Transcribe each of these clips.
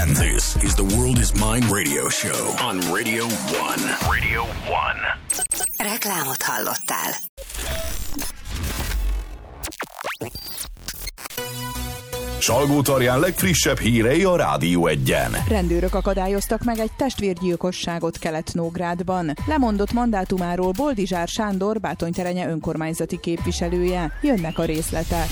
This is the World is Mine radio show on Radio 1. Radio 1. Reklámot hallottál. Salgótarján legfrissebb hírei a Rádió 1-en. Rendőrök akadályoztak meg egy testvérgyilkosságot Kelet-Nógrádban. Lemondott mandátumáról Boldizsár Sándor, Bátonyterenye önkormányzati képviselője. Jönnek a részletek.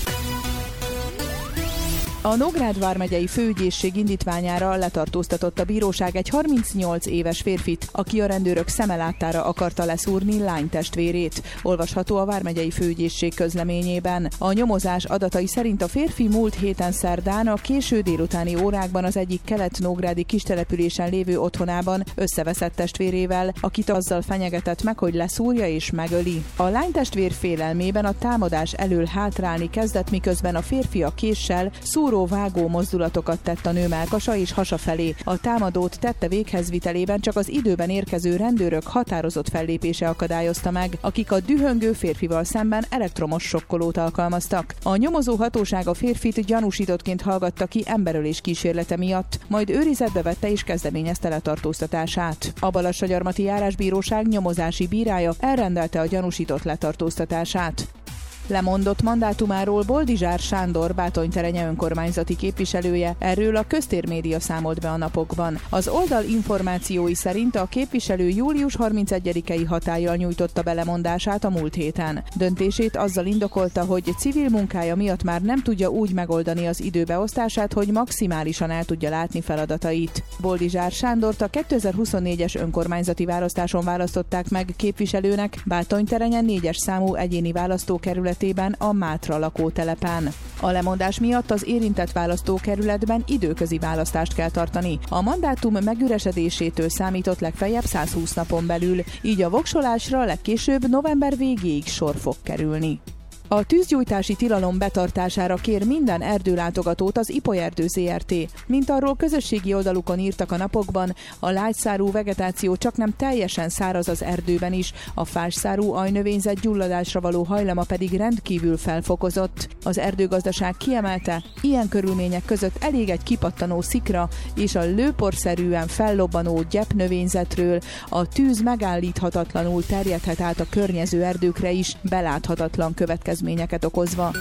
A Nógrád vármegyei főügyészség indítványára letartóztatott a bíróság egy 38 éves férfit, aki a rendőrök szeme láttára akarta leszúrni lánytestvérét. Olvasható a vármegyei főügyészség közleményében. A nyomozás adatai szerint a férfi múlt héten szerdán a késő délutáni órákban az egyik kelet-nógrádi kistelepülésen lévő otthonában összeveszett testvérével, akit azzal fenyegetett meg, hogy leszúrja és megöli. A lánytestvér félelmében a támadás elől hátrálni kezdett, miközben a férfi a késsel vágó mozdulatokat tett a nő mellkasa és hasa felé. A támadót tette véghezvitelében csak az időben érkező rendőrök határozott fellépése akadályozta meg, akik a dühöngő férfival szemben elektromos sokkolót alkalmaztak. A nyomozó hatóság a férfit gyanúsítottként hallgatta ki emberölés kísérlete miatt, majd őrizetbe vette és kezdeményezte letartóztatását. A Balassagyarmati Járásbíróság nyomozási bírája elrendelte a gyanúsított letartóztatását. Lemondott mandátumáról Boldizsár Sándor, Bátonyterenye önkormányzati képviselője, erről a Köztérmédia számolt be a napokban. Az oldal információi szerint a képviselő július 31-i hatállyal nyújtotta be lemondását a múlt héten. Döntését azzal indokolta, hogy civil munkája miatt már nem tudja úgy megoldani az időbeosztását, hogy maximálisan el tudja látni feladatait. Boldizsár Sándort a 2024-es önkormányzati választáson választották meg képviselőnek Bátonyterenye 4-es számú egyéni választókerület a Mátra lakótelepen. A lemondás miatt az érintett választókerületben időközi választást kell tartani. A mandátum megüresedésétől számított legfeljebb 120 napon belül, így a voksolásra legkésőbb november végéig sor fog kerülni. A tűzgyújtási tilalom betartására kér minden erdőlátogatót az Ipolyerdő Zrt. Mint arról közösségi oldalukon írtak a napokban, a lágyszárú vegetáció csaknem teljesen száraz az erdőben is, a fásszárú ajnövényzet gyulladásra való hajlama pedig rendkívül felfokozott. Az erdőgazdaság kiemelte, ilyen körülmények között elég egy kipattanó szikra és a lőporszerűen fellobbanó gyepnövényzetről, a tűz megállíthatatlanul terjedhet át a környező erdőkre is, beláthatatlan következményeket okozva.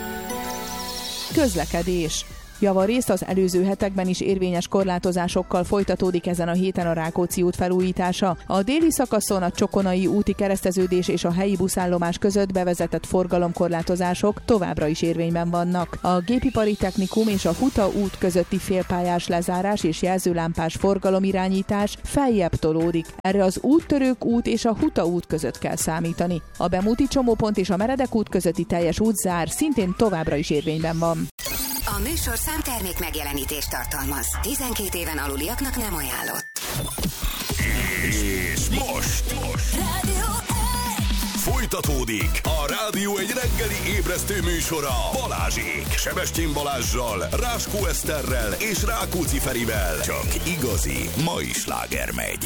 Közlekedés. Javarészt az előző hetekben is érvényes korlátozásokkal folytatódik ezen a héten a Rákóczi út felújítása. A déli szakaszon a Csokonai úti kereszteződés és a helyi buszállomás között bevezetett forgalomkorlátozások továbbra is érvényben vannak. A Gépipari Technikum és a Huta út közötti félpályás lezárás és jelzőlámpás forgalomirányítás feljebb tolódik. Erre az Úttörők út és a Huta út között kell számítani. A Bemúti csomópont és a Meredek út közötti teljes útzár szintén továbbra is érvényben van. A műsorszám termék megjelenítést tartalmaz. 12 éven aluliaknak nem ajánlott. És most Rádió 1. folytatódik a Rádió 1 reggeli ébresztő műsora Balázsék. Sebestyén Balázssal, Ráskó Eszterrel és Rákóczi Ferivel. Csak igazi mai sláger megy.